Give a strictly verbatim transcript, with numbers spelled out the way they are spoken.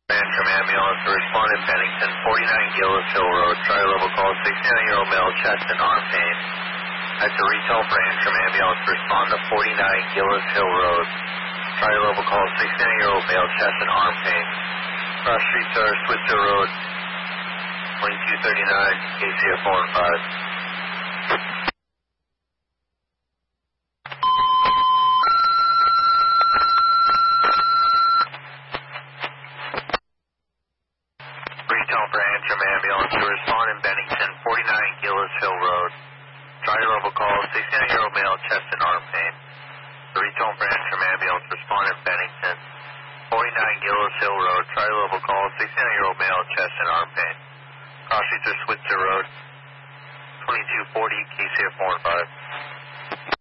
Antrim ambulance to respond in Bennington, forty-nine Gillis Hill Road. Try level call, sixty-nine-year-old male, chest and arm pain. That's a retail for Antrim ambulance to respond to forty-nine Gillis Hill Road. Try level call, sixty-nine-year-old male, chest and arm pain. Cross streets are Switzer Road, twenty-two thirty-nine, K C F four and five. Retail for Antrim ambulance to respond in Bennington, forty-nine Gillis Hill Road. Try level call, sixty-nine-year-old male, chest and arm pain. The retail for Antrim ambulance respond in Bennington, forty-nine Gillis Hill Road. Try level call, sixty-nine-year-old male, chest and arm pain. Cross streets are Switzer Road, twenty-two forty, K C F four and five.